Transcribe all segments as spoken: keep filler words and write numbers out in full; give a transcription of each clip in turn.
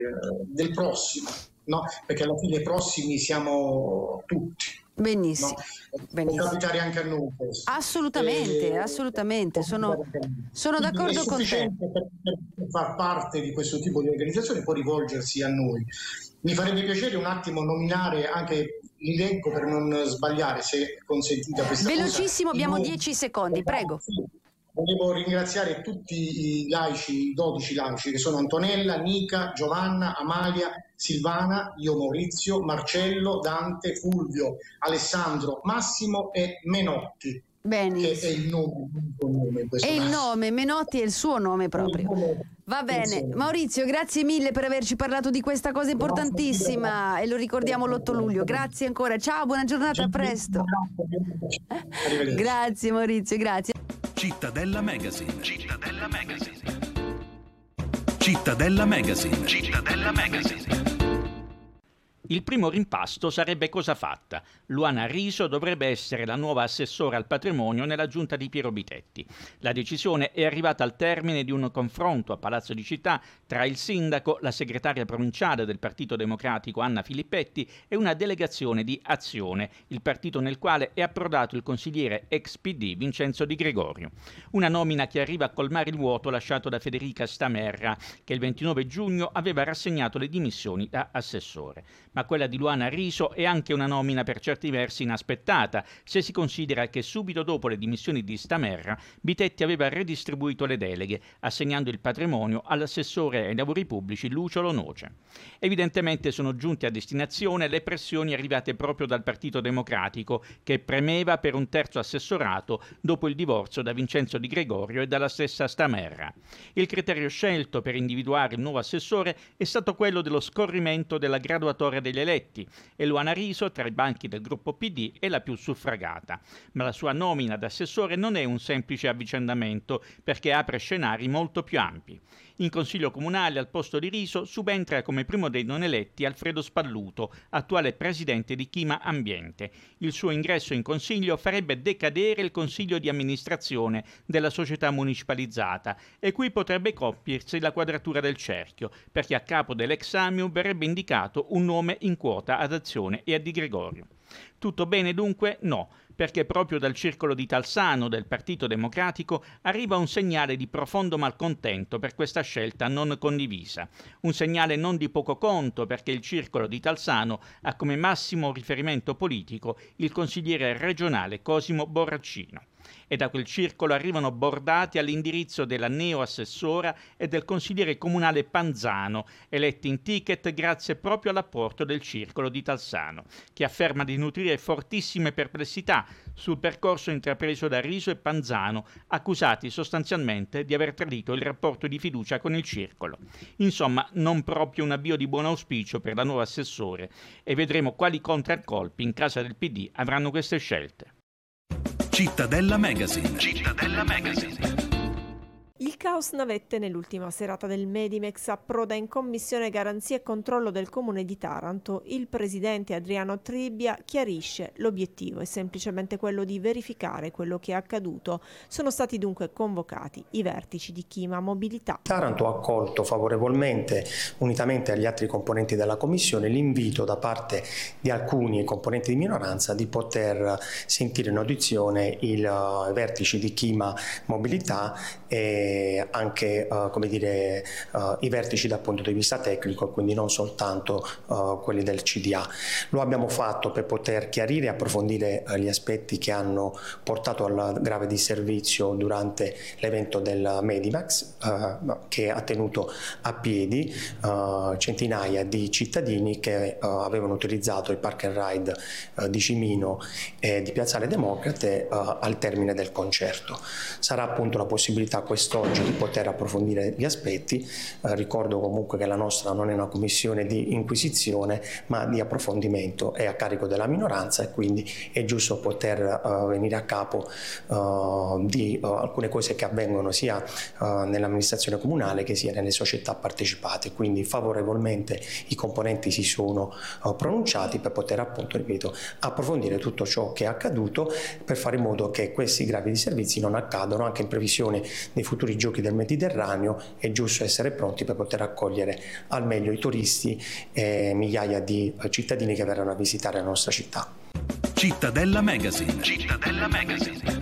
del prossimo, no? Perché alla fine i prossimi siamo tutti. Benissimo, no? benissimo. Può capitare anche a noi questo. Assolutamente, E, assolutamente, sono, sono d'accordo con te. Per, per far parte di questo tipo di organizzazione può rivolgersi a noi. Mi farebbe piacere un attimo nominare anche, li leggo per non sbagliare, se consentita questa cosa. Velocissimo, abbiamo dieci secondi, prego. Sì. Volevo ringraziare tutti i laici, i dodici laici, che sono Antonella, Nica, Giovanna, Amalia, Silvana, io Maurizio, Marcello, Dante, Fulvio, Alessandro, Massimo e Menotti. Benissimo. Che è il nome, il nome in questo è caso. il nome, Menotti è il suo nome proprio. Va bene, Maurizio, grazie mille per averci parlato di questa cosa importantissima e lo ricordiamo l'otto luglio. Grazie ancora, ciao, buona giornata, a presto. Grazie Maurizio, grazie. Cittadella Magazine. Cittadella Magazine. Cittadella Magazine. Cittadella Magazine. Il primo rimpasto sarebbe cosa fatta. Luana Riso dovrebbe essere la nuova assessora al patrimonio nella giunta di Piero Bitetti. La decisione è arrivata al termine di un confronto a Palazzo di Città tra il sindaco, la segretaria provinciale del Partito Democratico Anna Filippetti e una delegazione di Azione, il partito nel quale è approdato il consigliere ex P D Vincenzo Di Gregorio. Una nomina che arriva a colmare il vuoto lasciato da Federica Stamerra, che il ventinove giugno aveva rassegnato le dimissioni da assessore. Ma quella di Luana Riso è anche una nomina per certi versi inaspettata, se si considera che subito dopo le dimissioni di Stamerra, Bitetti aveva redistribuito le deleghe, assegnando il patrimonio all'assessore ai lavori pubblici Lucio Lo Noce. Evidentemente sono giunte a destinazione le pressioni arrivate proprio dal Partito Democratico, che premeva per un terzo assessorato dopo il divorzio da Vincenzo Di Gregorio e dalla stessa Stamerra. Il criterio scelto per individuare il nuovo assessore è stato quello dello scorrimento della graduatoria degli eletti e Luana Riso, tra i banchi del gruppo P D, è la più suffragata. Ma la sua nomina ad assessore non è un semplice avvicendamento, perché apre scenari molto più ampi. In Consiglio Comunale al posto di Riso subentra come primo dei non eletti Alfredo Spalluto, attuale presidente di Chima Ambiente. Il suo ingresso in Consiglio farebbe decadere il Consiglio di amministrazione della società municipalizzata e qui potrebbe compiersi la quadratura del cerchio, perché a capo dell'ex Amium verrebbe indicato un nome in quota ad Azione e a Di Gregorio. Tutto bene dunque? No, perché proprio dal circolo di Talsano del Partito Democratico arriva un segnale di profondo malcontento per questa scelta non condivisa. Un segnale non di poco conto, perché il circolo di Talsano ha come massimo riferimento politico il consigliere regionale Cosimo Borraccino. E da quel circolo arrivano bordati all'indirizzo della neo-assessora e del consigliere comunale Panzano, eletti in ticket grazie proprio all'apporto del circolo di Talsano, che afferma di nutrire fortissime perplessità sul percorso intrapreso da Riso e Panzano, accusati sostanzialmente di aver tradito il rapporto di fiducia con il circolo. Insomma, non proprio un avvio di buon auspicio per la nuova assessore, e vedremo quali contraccolpi in casa del P D avranno queste scelte. Cittadella Magazine. Cittadella Magazine. Il caos navette nell'ultima serata del Medimex approda in commissione garanzia e controllo del comune di Taranto. Il presidente Adriano Tribbia chiarisce: l'obiettivo è semplicemente quello di verificare quello che è accaduto. Sono stati dunque convocati i vertici di Chima Mobilità. Taranto ha accolto favorevolmente, unitamente agli altri componenti della commissione, l'invito da parte di alcuni componenti di minoranza di poter sentire in audizione i uh, vertici di Chima Mobilità e anche uh, come dire, uh, i vertici dal punto di vista tecnico, quindi non soltanto uh, quelli del C D A. Lo abbiamo fatto per poter chiarire e approfondire uh, gli aspetti che hanno portato al grave disservizio durante l'evento del Medimax, uh, che ha tenuto a piedi uh, centinaia di cittadini che uh, avevano utilizzato il park and ride uh, di Cimino e di Piazzale Democrate uh, al termine del concerto. Sarà appunto la possibilità quest'oggi di poter approfondire gli aspetti. Eh, ricordo comunque che la nostra non è una commissione di inquisizione ma di approfondimento, è a carico della minoranza e quindi è giusto poter uh, venire a capo uh, di uh, alcune cose che avvengono sia uh, nell'amministrazione comunale che sia nelle società partecipate. Quindi favorevolmente i componenti si sono uh, pronunciati per poter appunto, ripeto, approfondire tutto ciò che è accaduto per fare in modo che questi gravi disservizi non accadano anche in previsione dei futuri futuri giochi del Mediterraneo è giusto essere pronti per poter accogliere al meglio i turisti e migliaia di cittadini che verranno a visitare la nostra città. Cittadella Magazine. Cittadella Magazine.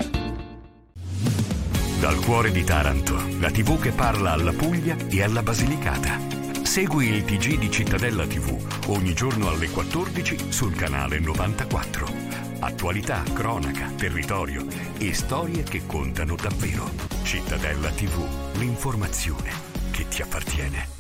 Dal cuore di Taranto, la tivù che parla alla Puglia e alla Basilicata. Segui il T G di Cittadella tivù ogni giorno alle quattordici sul canale novantaquattro. Attualità, cronaca, territorio e storie che contano davvero. Cittadella tivù, l'informazione che ti appartiene.